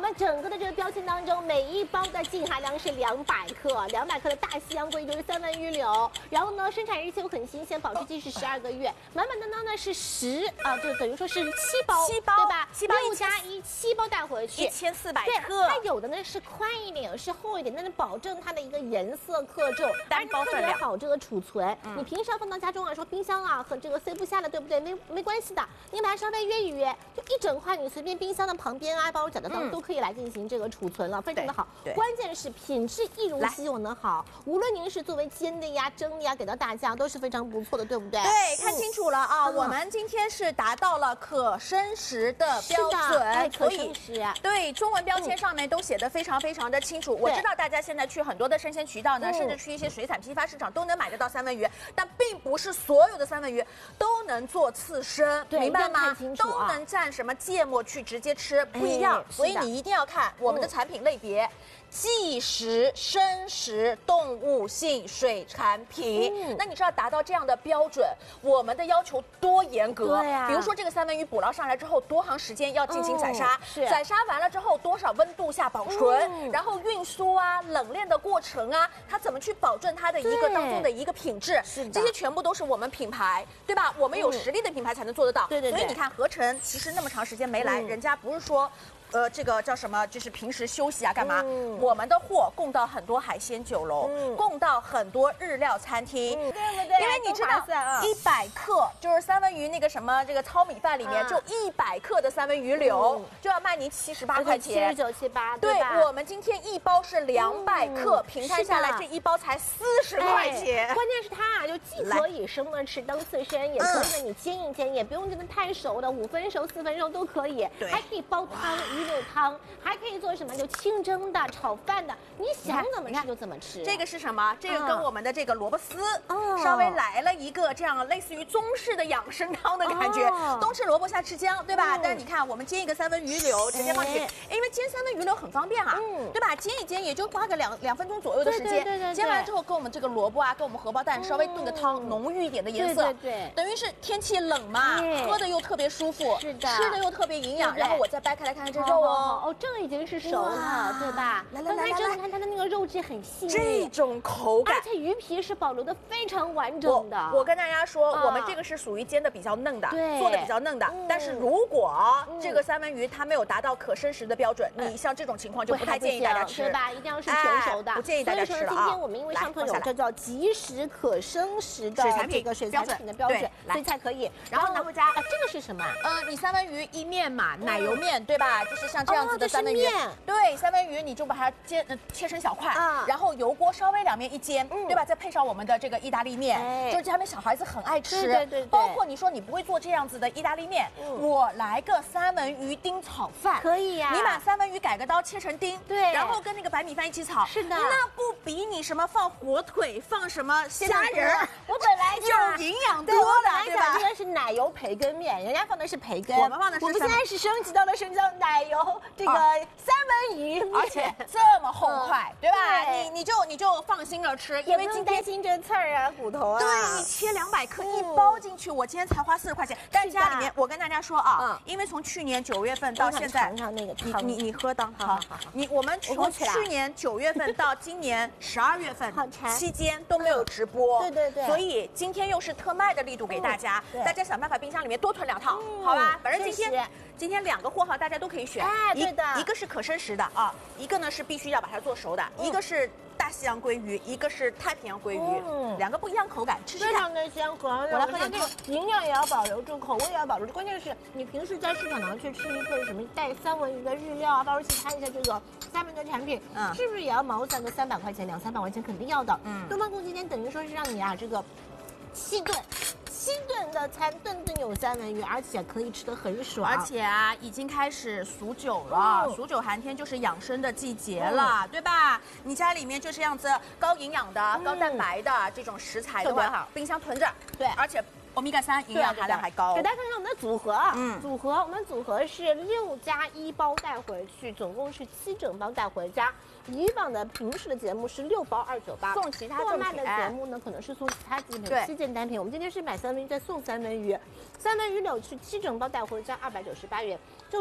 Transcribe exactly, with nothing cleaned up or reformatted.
们整个的这个标签当中，每一包的净含量是两百克，两百克的大西洋鲑鱼就是三文鱼柳，然后呢，生产日期又很新鲜，保质期是十二个月，满满当当的是十啊，就等于说是七包， 七包对吧？ 七包六加一，七包带回去， 一千四百对， 克。 它有的呢是宽一点，有是厚一点，但是保证它的一个颜色克重， 单包特别分量好这个储存。你平时要放到家中啊，说冰箱啊和这个塞不下了，对不对？没没关系的，你把它稍微约一约，就一整块，你随便冰箱的旁边啊、包角的当都可以来进行这个储存了，非常的好。关键是品质一如既往的好，无论您是作为煎的呀、蒸的呀，给到大家都是非常不错的，对不对？ 对，看清楚了啊，我们今天是达到了可生食的标准， 可生食。 对，中文标签上面都写的非常非常的清楚。我知道大家现在去很多的生鲜渠道呢，甚至去一些水产批发市场都能买得到三文鱼，但并不是所有的三文鱼都能做刺身，明白吗？都能蘸什么芥末去直接吃，不一样。所以你一定要看我们的产品类别。即食、生食、动物性水产品，嗯、那你知道达到这样的标准，我们的要求多严格？ 对啊， 比如说这个三文鱼捕捞上来之后，多长时间要进行宰杀？ 哦、是宰杀完了之后，多少温度下保存？嗯、然后运输啊、冷链的过程啊，它怎么去保证它的一个当中的一个品质？ 是这些全部都是我们品牌，对吧？我们有实力的品牌才能做得到。 对对对。 所以你看，合成其实那么长时间没来，嗯、人家不是说。呃，这个叫什么？就是平时休息啊，干嘛？嗯、我们的货供到很多海鲜酒楼，嗯、供到很多日料餐厅，嗯、对不对？因为你知道，一百克就是三文鱼那个什么这个糙米饭里面，嗯、就一百克的三文鱼柳、嗯、就要卖您七十八块钱， 七十九七八。 对，我们今天一包是两百克，嗯、平摊下来这一包才四十块钱。 哎、关键是它啊，就既可以生的吃当刺身，也可以呢你煎一煎，也不用真的太熟的，五分熟四分熟都可以， 对， 还可以煲汤。鱼柳汤还可以做什么？就清蒸的、炒饭的，你想怎么吃就怎么吃。 这个是什么？这个跟我们的这个萝卜丝哦，稍微来了一个这样类似于中式的养生汤的感觉。哦、冬吃萝卜夏吃姜，对吧？嗯、但是你看，我们煎一个三文鱼柳，直接放进去，哎、因为煎三文鱼柳很方便啊，嗯、对吧？煎一煎也就花个两两分钟左右的时间。 对对对对对煎完之后，跟我们这个萝卜啊，跟我们荷包蛋稍微炖个汤，嗯、浓郁一点的颜色。 对对对， 等于是天气冷嘛，喝的又特别舒服， 是的， 吃的又特别营养。然后我再掰开来看看这肉哦。 哦，这个已经是熟了，对吧？ 来来来来来， 你看它的那个肉质很细腻， 这种口感， 而且鱼皮是保留的非常完整的。 我, 我跟大家说，啊、我们这个是属于煎的比较嫩的，做的比较嫩的。嗯、但是如果这个三文鱼它没有达到可生食的标准，嗯、你像这种情况就不太建议大家吃， 对吧？一定要是全熟的， 哎、不建议大家吃了啊。 今天我们因为上头有这叫即食可生食的这个水产品的标准，所以才可以。 然后拿回家， 啊，这个是什么？ 呃，你三文鱼一面嘛，奶油面对吧？就是像这样子的三文鱼。对，三文鱼你就把它煎呃切成小块，啊、然后油锅稍微两面一煎，嗯、对吧？再配上我们的这个意大利面，哎、就是他们小孩子很爱吃。 对对 对, 对。 包括你说你不会做这样子的意大利面，嗯、我来个三文鱼丁炒饭， 可以呀、啊。 你把三文鱼改个刀切成丁， 对， 然后跟那个白米饭一起炒， 是的， 那不比你什么放火腿、放什么虾仁儿， 我本来有营养多的， 对吧？这个是奶油培根面，人家放的是培根， 我们放的是。 我们现在是升级到了升级到奶油这个三文鱼。 而且这么厚块，嗯、对吧？对你你就你就放心了吃，因为今天担心这刺儿啊、骨头啊。 对，你切两百克一包进去，我今天才花四十块钱。但家里面，我跟大家说啊，嗯、因为从去年九月份到现在， 尝尝那个汤， 你你你喝当好好好，你我们从去年九月份到今年十二月份期间都没有直播， 对对对， 所以今天又是特卖的力度给大家，大家想办法冰箱里面多囤两套，好吧？反正今天。今天两个货号大家都可以选， 哎，对的， 一个是可生食的啊，一个呢是必须要把它做熟的，嗯、一个是大西洋鲑鱼，一个是太平洋鲑鱼，嗯、两个不一样口感，吃吃看。 非常的香，口我来喝点这个，营养也要保留住，口味也要保留住，关键是你平时在市场上去吃一份什么带三文鱼的日料啊，到时候去看一下这个三文的产品，嗯，是不是也要毛算个三百块钱，两三百块钱肯定要的。嗯，东方宫今天等于说是让你啊这个七顿。七顿的餐，顿顿有三文鱼，而且可以吃得很爽。 而且啊，已经开始数九了，嗯、数九寒天就是养生的季节了，嗯、对吧？你家里面就这样子高营养的、嗯、高蛋白的这种食材的话，冰箱囤着。对，而且欧米伽三营养含量还高。 给大家看看我们的组合，嗯，组合我们组合是六加一包带回去，总共是七整包带回家。以往的平时的节目是六包二九八， 送其他赠品。 卖的节目呢，可能是送其他赠品，七件单品。我们今天是买三文鱼再送三文鱼，三文鱼柳去七整包带回家二百九十八元。就